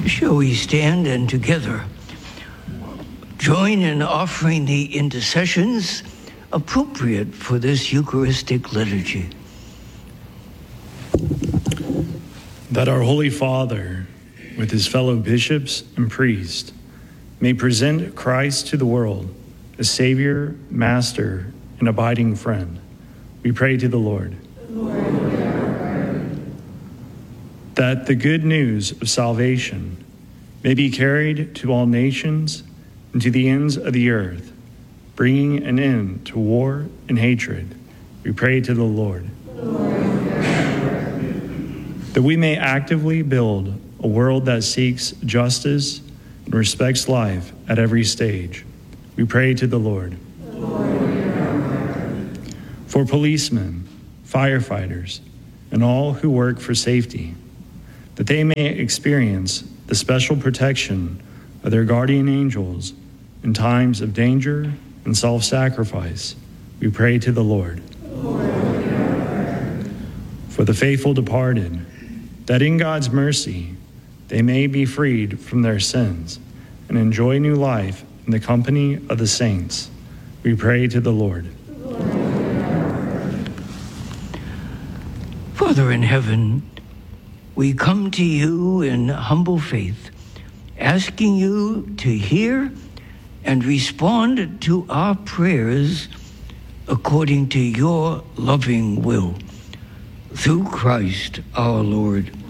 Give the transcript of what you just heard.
Shall we stand and together join in offering the intercessions appropriate for this Eucharistic liturgy? That our Holy Father, with his fellow bishops and priests, may present Christ to the world as Savior, Master, and abiding friend. We pray to the Lord. That the good news of salvation may be carried to all nations and to the ends of the earth, bringing an end to war and hatred. We pray to the Lord. That we may actively build a world that seeks justice and respects life at every stage. We pray to the Lord. For policemen, firefighters, and all who work for safety, that they may experience the special protection of their guardian angels in times of danger and self-sacrifice. We pray to the Lord. For the faithful departed, that in God's mercy they may be freed from their sins and enjoy new life in the company of the saints. We pray to the Lord. Father in heaven, we come to you in humble faith, asking you to hear and respond to our prayers according to your loving will. Through Christ our Lord.